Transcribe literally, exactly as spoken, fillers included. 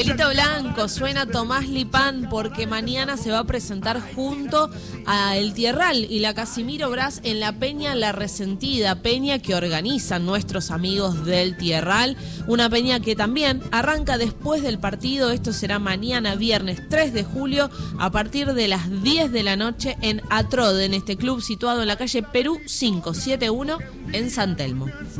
Abelito Blanco, suena Tomás Lipán porque mañana se va a presentar junto a El Tierral y la Casimiro Brás en la Peña La Resentida, peña que organizan nuestros amigos del Tierral, una peña que también arranca después del partido. Esto será mañana viernes tres de julio a partir de las diez de la noche en Atrode, en este club situado en la calle Perú quinientos setenta y uno en San Telmo.